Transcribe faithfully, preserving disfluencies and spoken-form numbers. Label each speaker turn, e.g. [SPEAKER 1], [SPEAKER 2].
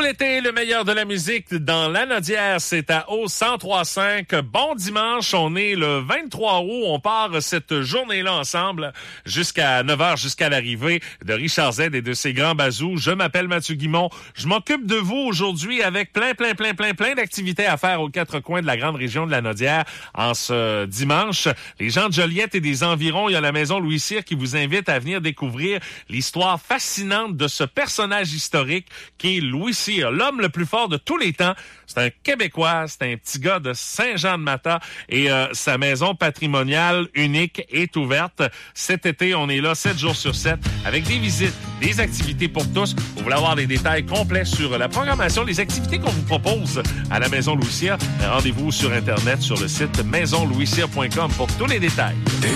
[SPEAKER 1] l'été, le meilleur de la musique dans Lanaudière, c'est à O cent trois cinq. Bon dimanche, on est le vingt-trois août. On part cette journée-là ensemble jusqu'à neuf heures, jusqu'à l'arrivée de Richard Z et de ses grands bazous. Je m'appelle Mathieu Guimont. Je m'occupe de vous aujourd'hui avec plein, plein, plein, plein, plein d'activités à faire aux quatre coins de la grande région de Lanaudière en ce dimanche. Les gens de Joliette et des environs, il y a la maison Louis Cyr qui vous invite à venir découvrir l'histoire fascinante de ce personnage historique qui est Louis Cyr, l'homme le plus fort de tous les temps. C'est un Québécois, c'est un petit gars de Saint-Jean-de-Mata et euh, sa maison patrimoniale unique est ouverte. Cet été, on est là sept jours sur sept avec des visites, des activités pour tous. Vous voulez avoir des détails complets sur la programmation, les activités qu'on vous propose à la maison Louis Cyr, rendez-vous sur Internet sur le site maison louis cyr point com pour tous les détails.